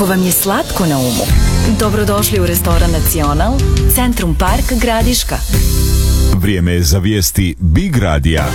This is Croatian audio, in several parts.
Ako vam je slatko na umu, dobrodošli u restoran Nacional, Centrum Park, Gradiška. Vrijeme je za vijesti Big Radija.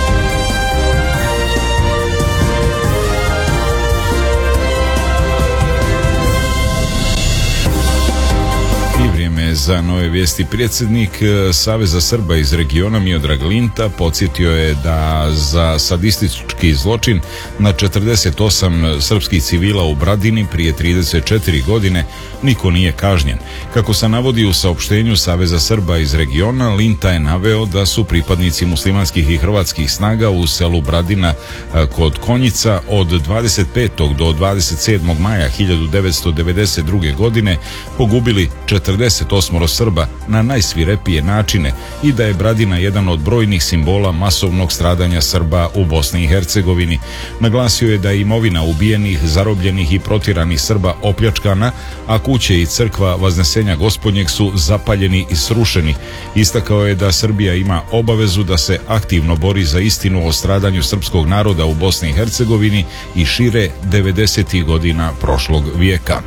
Za nove vijesti predsjednik Saveza Srba iz regiona Miodrag Linta podsjetio je da za sadistički zločin na 48 srpskih civila u Bradini prije 34 godine niko nije kažnjen. Kako se navodi u saopštenju Saveza Srba iz regiona, Linta je naveo da su pripadnici muslimanskih i hrvatskih snaga u selu Bradina kod Konjica od 25. do 27. maja 1992. godine pogubili 48 Srba na najsvirepije načine i da je Bradina jedan od brojnih simbola masovnog stradanja Srba u Bosni i Hercegovini. Naglasio je da je imovina ubijenih, zarobljenih i protjeranih Srba opljačkana, a kuće i crkva Vaznesenja Gospodnjeg su zapaljeni i srušeni. Istakao je da Srbija ima obavezu da se aktivno bori za istinu o stradanju srpskog naroda u Bosni i Hercegovini i šire 90. godina prošlog vijeka.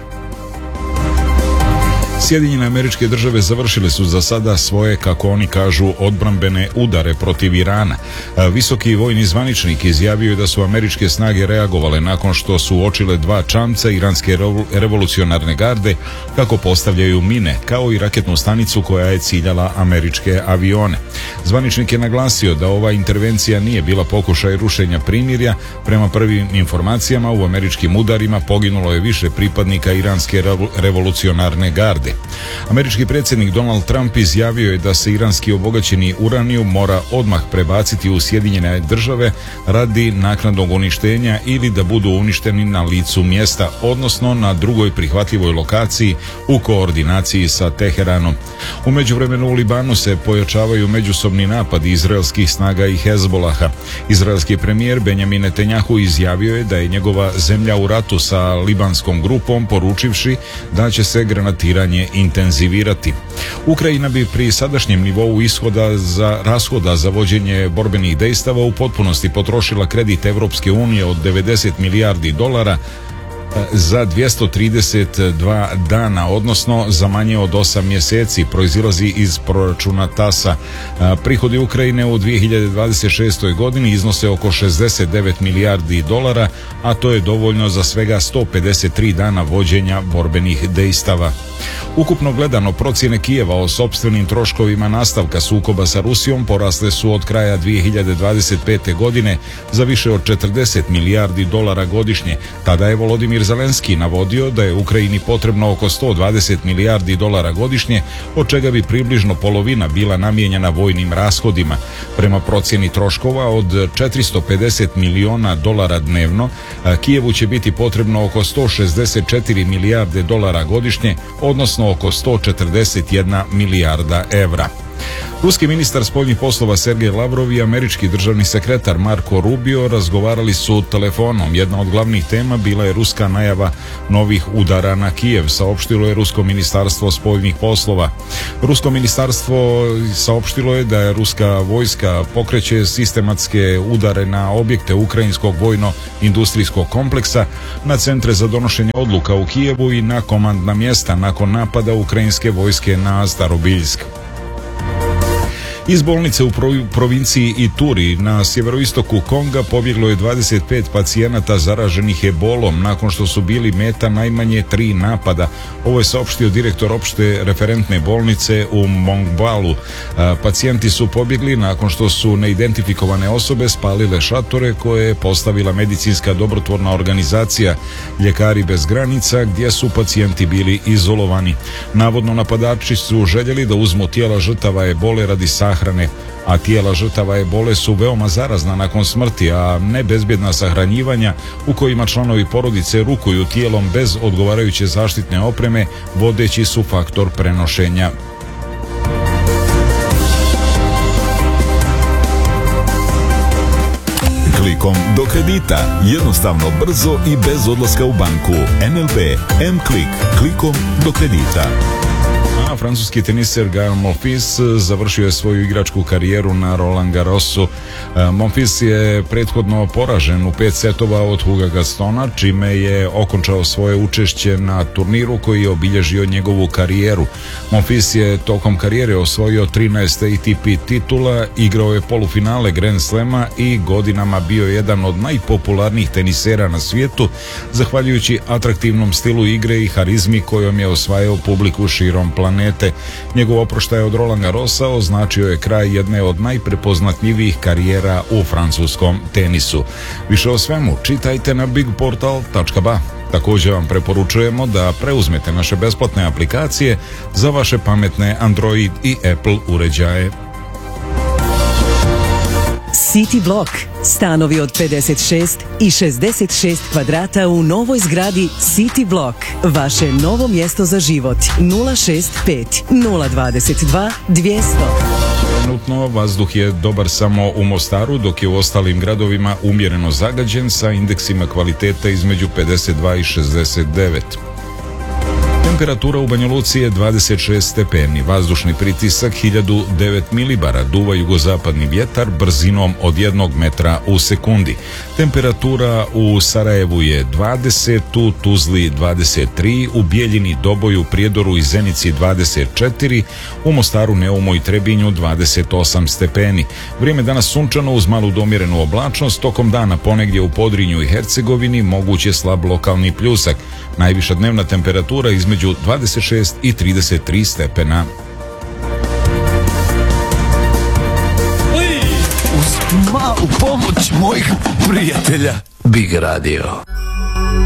Sjedinjene Američke Države završile su za sada svoje, kako oni kažu, odbrambene udare protiv Irana. Visoki vojni zvaničnik izjavio je da su američke snage reagovale nakon što su uočile dva čamca iranske revolucionarne garde kako postavljaju mine, kao i raketnu stanicu koja je ciljala američke avione. Zvaničnik je naglasio da ova intervencija nije bila pokušaj rušenja primirja. Prema prvim informacijama u američkim udarima poginulo je više pripadnika iranske revolucionarne garde. Američki predsjednik Donald Trump izjavio je da se iranski obogaćeni uranijum mora odmah prebaciti u Sjedinjene Države radi naknadnog uništenja ili da budu uništeni na licu mjesta, odnosno na drugoj prihvatljivoj lokaciji u koordinaciji sa Teheranom. U međuvremenu u Libanu se pojačavaju međusobni napadi izraelskih snaga i Hezbolaha. Izraelski premijer Benjamin Netanjahu izjavio je da je njegova zemlja u ratu sa libanskom grupom, poručivši da će se granatiranje intenzivirati. Ukrajina bi pri sadašnjem nivou rashoda za vođenje borbenih dejstava u potpunosti potrošila kredit Evropske unije od 90 milijardi dolara za 232 dana, odnosno za manje od 8 mjeseci, proizilazi iz proračuna TAS-a. Prihodi Ukrajine u 2026. godini iznose oko 69 milijardi dolara, a to je dovoljno za svega 153 dana vođenja borbenih dejstava. Ukupno gledano, procjene Kijeva o sopstvenim troškovima nastavka sukoba sa Rusijom porasle su od kraja 2025. godine za više od 40 milijardi dolara godišnje. Tada je Volodimir Zelenski navodio da je Ukrajini potrebno oko 120 milijardi dolara godišnje, od čega bi približno polovina bila namijenjena vojnim rashodima. Prema procjeni troškova od 450 miliona dolara dnevno, Kijevu će biti potrebno oko 164 milijarde dolara godišnje, odnosno oko 141 milijarda evra. Ruski ministar spoljnih poslova Sergej Lavrov i američki državni sekretar Marco Rubio razgovarali su telefonom. Jedna od glavnih tema bila je ruska najava novih udara na Kijev, saopštilo je Rusko ministarstvo spoljnih poslova. Rusko ministarstvo saopštilo je da je ruska vojska pokreće sistematske udare na objekte ukrajinskog vojno-industrijskog kompleksa, na centre za donošenje odluka u Kijevu i na komandna mjesta nakon napada ukrajinske vojske na Starobiljsk. Iz bolnice u provinciji Ituri na sjeveroistoku Konga pobjeglo je 25 pacijenata zaraženih ebolom nakon što su bili meta najmanje 3 napada. Ovo je saopštio direktor opšte referentne bolnice u Mongbalu. Pacijenti su pobjegli nakon što su neidentifikovane osobe spalile šatore koje je postavila medicinska dobrotvorna organizacija Ljekari bez granica, gdje su pacijenti bili izolovani. Navodno napadači su željeli da uzmu tijela žrtava ebole radi sahrane, a tijela žrtava ebole su veoma zarazna nakon smrti, a ne bezbjedna sahranjivanja u kojima članovi porodice rukuju tijelom bez odgovarajuće zaštitne opreme, vodeći su faktor prenošenja. Klikom do kredita, jednostavno, brzo i bez odlaska u banku. NLB M-Klik, klikom do kredita. a francuski teniser Gael Monfils završio je svoju igračku karijeru na Roland Garrosu. Monfils je prethodno poražen u 5 setova od Huga Gastona, čime je okončao svoje učešće na turniru koji je obilježio njegovu karijeru. Monfils je tokom karijere osvojio 13 ATP titula, igrao je polufinale Grand Slema i godinama bio jedan od najpopularnijih tenisera na svijetu, zahvaljujući atraktivnom stilu igre i harizmi kojom je osvajao publiku širom planete. Njegov oproštaj od Roland Garrosa označio je kraj jedne od najprepoznatljivijih karijera u francuskom tenisu. Više o svemu čitajte na bigportal.ba. Također vam preporučujemo da preuzmete naše besplatne aplikacije za vaše pametne Android i Apple uređaje. City Block. Stanovi od 56 i 66 kvadrata u novoj zgradi City Block. Vaše novo mjesto za život. 065 022 200. Trenutno vazduh je dobar samo u Mostaru, dok je u ostalim gradovima umjereno zagađen sa indeksima kvalitete između 52 i 69. Temperatura u Banja Luci je 26 stepeni, vazdušni pritisak 1009 milibara, duva jugozapadni vjetar brzinom od 1 metra u sekundi. Temperatura u Sarajevu je 20, u Tuzli 23, u Bijeljini, Doboju, Prijedoru i Zenici 24, u Mostaru, Neumu i Trebinju 28 stepeni. Vrijeme danas sunčano uz malu domjerenu oblačnost, tokom dana ponegdje u Podrinju i Hercegovini moguć je slab lokalni pljusak. Najviša dnevna temperatura između 26 i 33 stepena. Uz malu pomoć mojih prijatelja Big Radio.